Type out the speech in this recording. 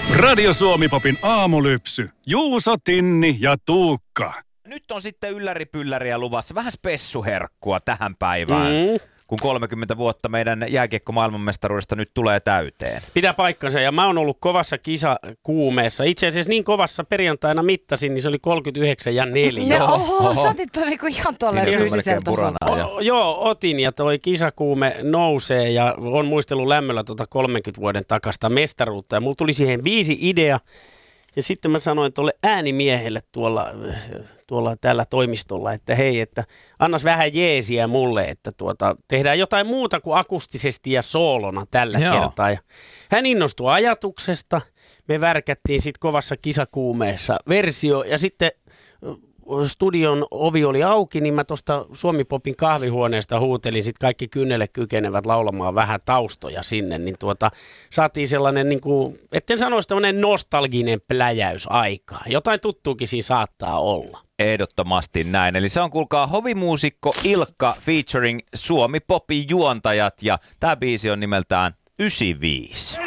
Radio Suomi-popin aamulypsy. Juuso, Tinni ja Tuukka. Nyt on sitten ylläripylläriä luvassa. Vähän spessuherkkua tähän päivään. Kun 30 vuotta meidän jääkiekko-maailmanmestaruudesta nyt tulee täyteen. Pitää paikkansa, ja mä oon ollut kovassa kisakuumeessa. Itse asiassa niin kovassa perjantaina mittasin, niin se oli 39,4. Sä otit niinku ihan tuolle fyysisellä tasolla. Joo, otin, ja toi kisakuume nousee, ja on muistellut lämmöllä 30 vuoden takasta mestaruutta. Ja mulla tuli siihen 5 idea. Ja sitten mä sanoin tuolle äänimiehelle tuolla täällä toimistolla, että hei, että annas vähän jeesiä mulle, että tehdään jotain muuta kuin akustisesti ja soolona tällä kertaa. Ja hän innostui ajatuksesta, me värkättiin sitten kovassa kisakuumeessa versio ja sitten studion ovi oli auki, niin mä tuosta Suomi-popin kahvihuoneesta huutelin sitten kaikki kynnelle kykenevät laulamaan vähän taustoja sinne, niin saatiin sellainen, niin kuin, etten sanoisi tämmöinen nostalginen pläjäys aikaa. Jotain tuttuukin siinä saattaa olla. Ehdottomasti näin. Eli se on, kuulkaa, hovimuusikko Ilkka featuring Suomi-popin juontajat, ja tämä biisi on nimeltään 95.